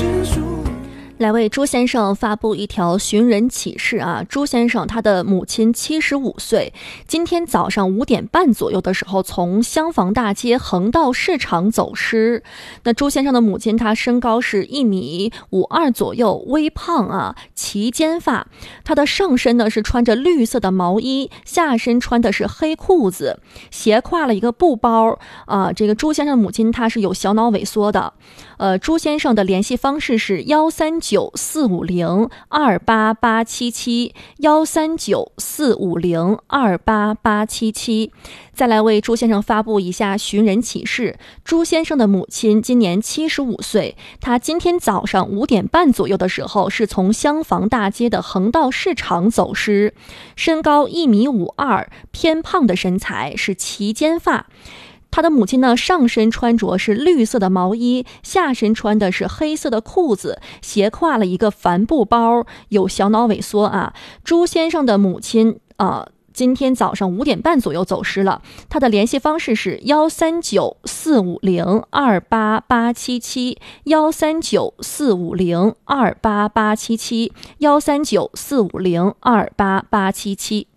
来为朱先生发布一条寻人启事啊！朱先生他的母亲75岁，今天早上5点半左右的时候，从厢房大街横道市场走失。那朱先生的母亲，她身高是1.52米左右，微胖啊，齐肩发。她的上身呢是穿着绿色的毛衣，下身穿的是黑裤子，斜挎了一个布包啊。这个朱先生的母亲她是有小脑萎缩的。朱先生的联系方式是139-450-28877，139-450-28877。再来为朱先生发布一下寻人启事。朱先生的母亲今年75岁，她今天早上5点半左右的时候，是从厢房大街的横道市场走失，身高1.52米，偏胖的身材，是齐肩发。他的母亲呢，上身穿着是绿色的毛衣，下身穿的是黑色的裤子，斜挎了一个帆布包，有小脑萎缩啊。朱先生的母亲今天早上5点半左右走失了，他的联系方式是139-450-28877，139-450-28877，139-450-28877。